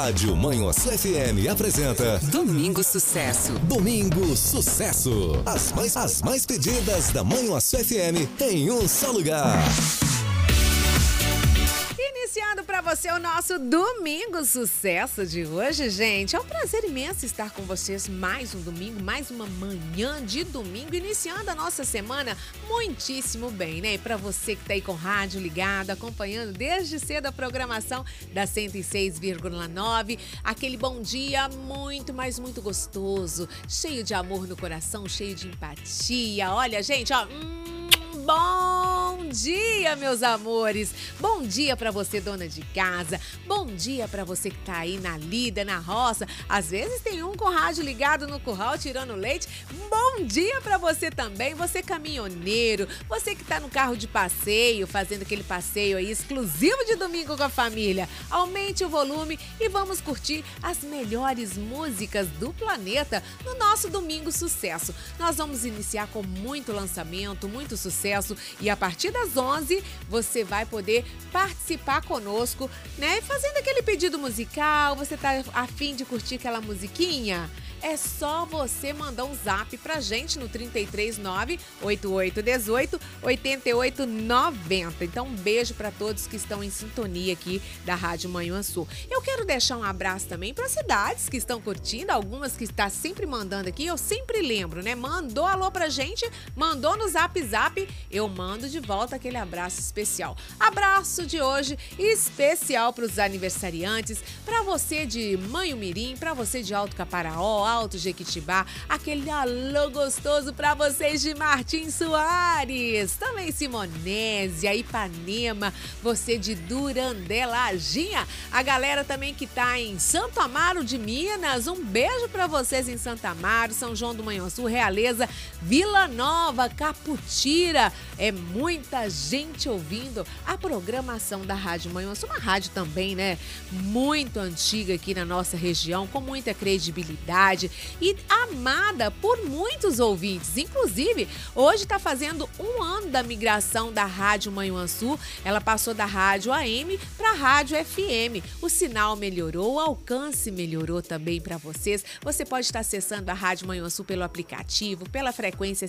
Rádio Manhuaçu FM apresenta Domingo Sucesso. Domingo Sucesso. As mais pedidas da Manhuaçu FM em um só lugar. Iniciando para você o nosso Domingo Sucesso de hoje, gente. É um prazer imenso estar com vocês mais um domingo, mais uma manhã de domingo, iniciando a nossa semana muitíssimo bem, né? E para você que tá aí com o rádio ligado, acompanhando desde cedo a programação da 106,9, aquele bom dia muito, mas muito gostoso, cheio de amor no coração, cheio de empatia. Olha, gente, ó... Bom dia, meus amores! Bom dia para você, dona de casa. Bom dia para você que tá aí na lida, na roça. Às vezes tem um com o rádio ligado no curral, tirando leite. Bom dia para você também, você caminhoneiro, você que tá no carro de passeio, fazendo aquele passeio aí exclusivo de domingo com a família. Aumente o volume e vamos curtir as melhores músicas do planeta no nosso Domingo Sucesso. Nós vamos iniciar com muito lançamento, muito sucesso. E a partir das 11, você vai poder participar conosco, né? Fazendo aquele pedido musical, você tá a fim de curtir aquela musiquinha? É só você mandar um zap pra gente no 339-8818-8890. Então, um beijo pra todos que estão em sintonia aqui da Rádio Manhuaçu. Eu quero deixar um abraço também para cidades que estão curtindo, algumas que está sempre mandando aqui, eu sempre lembro, né? Mandou alô pra gente, mandou no zap, eu mando de volta aquele abraço especial. Abraço de hoje especial para os aniversariantes, para você de Manhumirim, para você de Alto Caparaó, Alto Jequitibá, aquele alô gostoso para vocês de Martim Soares, também Simonésia, Ipanema, você de Durandé, Lajinha, a galera também que tá em Santo Amaro de Minas, um beijo para vocês em Santo Amaro, São João do Manhuaçu, Realeza, Vila Nova, Caputira, é muita gente ouvindo a programação da Rádio Manhuaçu, uma rádio também, né, muito antiga aqui na nossa região, com muita credibilidade e amada por muitos ouvintes. Inclusive, hoje está fazendo um ano da migração da Rádio Manhuaçu. Ela passou da Rádio AM para a Rádio FM. O sinal melhorou, o alcance melhorou também para vocês. Você pode estar acessando a Rádio Manhuaçu pelo aplicativo, pela frequência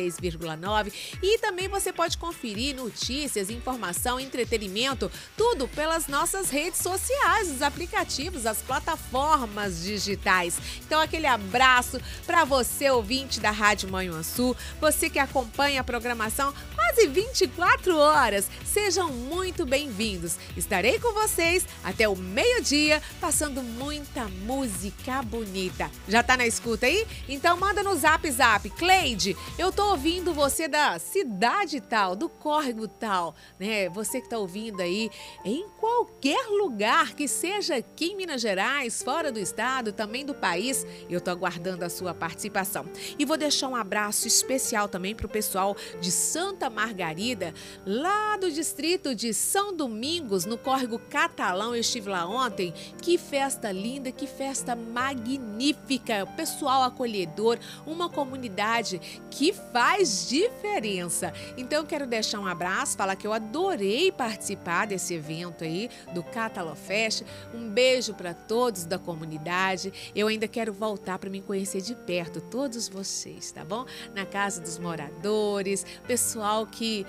106,9 e também você pode conferir notícias, informação, entretenimento, tudo pelas nossas redes sociais, os aplicativos, as plataformas digitais. Então, aquele abraço para você, ouvinte da Rádio Manhuaçu, você que acompanha a programação quase 24 horas. Sejam muito bem-vindos. Estarei com vocês até o meio-dia, passando muita música bonita. Já tá na escuta aí? Então manda no zap. Cleide, eu tô ouvindo você da cidade tal, do córrego tal, né? Você que tá ouvindo aí em qualquer lugar, que seja aqui em Minas Gerais, fora do estado, também do país, eu tô aguardando a sua participação. E vou deixar um abraço especial também pro pessoal de Santa Margarida, lá do distrito de São Domingos, no córrego Catalão. Eu estive lá ontem. Que festa linda, que festa magnífica, pessoal acolhedor, uma comunidade que faz diferença. Então eu quero deixar um abraço, falar que eu adorei participar desse evento aí do Catalão Fest. Um beijo para todos da comunidade. Eu ainda quero voltar para me conhecer de perto, todos vocês, tá bom? Na casa dos moradores, pessoal que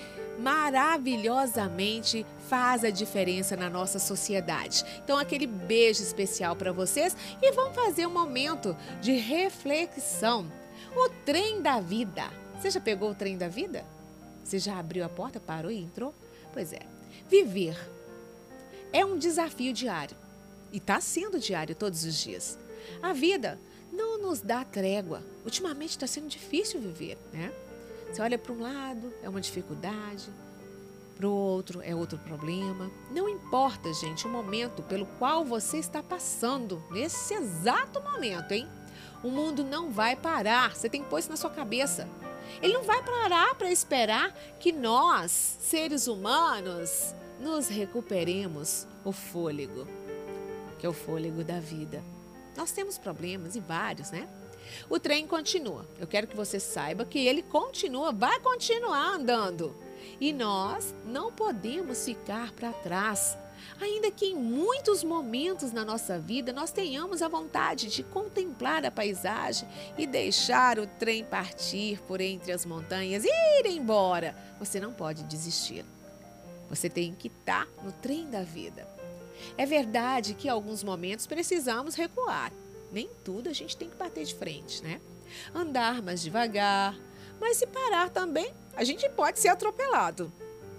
maravilhosamente faz a diferença na nossa sociedade. Então, aquele beijo especial para vocês e vamos fazer um momento de reflexão. O trem da vida. Você já pegou o trem da vida? Você já abriu a porta, parou e entrou? Pois é. Viver é um desafio diário e está sendo diário todos os dias. A vida não nos dá trégua. Ultimamente está sendo difícil viver, né? Você olha para um lado, é uma dificuldade, para o outro é outro problema. Não importa, gente, o momento pelo qual você está passando, nesse exato momento, hein? O mundo não vai parar, você tem que pôr isso na sua cabeça. Ele não vai parar para esperar que nós, seres humanos, nos recuperemos o fôlego, que é o fôlego da vida. Nós temos problemas, e vários, né? O trem continua. Eu quero que você saiba que ele continua, vai continuar andando. E nós não podemos ficar para trás. Ainda que em muitos momentos na nossa vida nós tenhamos a vontade de contemplar a paisagem e deixar o trem partir por entre as montanhas e ir embora, você não pode desistir. Você tem que estar no trem da vida. É verdade que em alguns momentos precisamos recuar. Nem tudo a gente tem que bater de frente, né? Andar mais devagar, mas se parar também, a gente pode ser atropelado.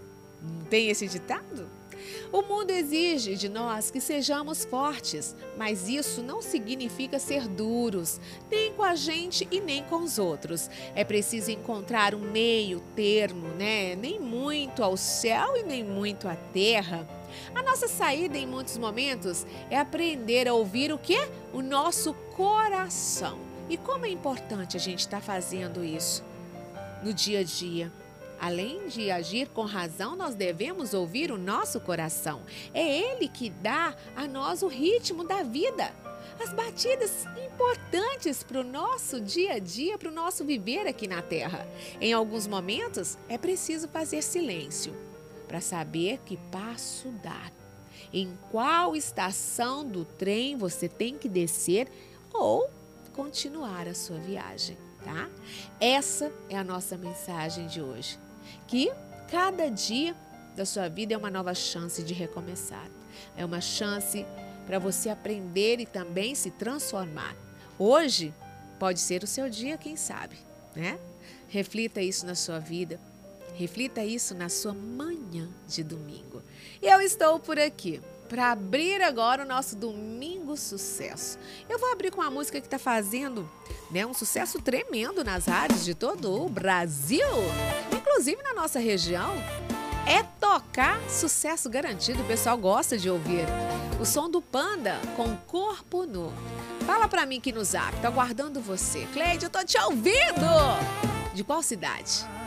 Não tem esse ditado? O mundo exige de nós que sejamos fortes, mas isso não significa ser duros, nem com a gente e nem com os outros. É preciso encontrar um meio termo, né? Nem muito ao céu e nem muito à terra. A nossa saída em muitos momentos é aprender a ouvir o quê? O nosso coração. E como é importante a gente estar fazendo isso no dia a dia. Além de agir com razão, nós devemos ouvir o nosso coração. É ele que dá a nós o ritmo da vida. As batidas importantes para o nosso dia a dia, para o nosso viver aqui na Terra. Em alguns momentos, é preciso fazer silêncio para saber que passo dar. Em qual estação do trem você tem que descer ou continuar a sua viagem, tá? Essa é a nossa mensagem de hoje. Que cada dia da sua vida é uma nova chance de recomeçar. É uma chance para você aprender e também se transformar. Hoje pode ser o seu dia, quem sabe, né? Reflita isso na sua vida. Reflita isso na sua manhã de domingo. E eu estou por aqui para abrir agora o nosso Domingo Sucesso. Eu vou abrir com uma música que está fazendo, né, um sucesso tremendo nas rádios de todo o Brasil. Inclusive na nossa região. É tocar sucesso garantido. O pessoal gosta de ouvir. O som do Panda com Corpo Nu. Fala para mim aqui no Zap. Tô aguardando você. Cleide, eu tô te ouvindo. De qual cidade?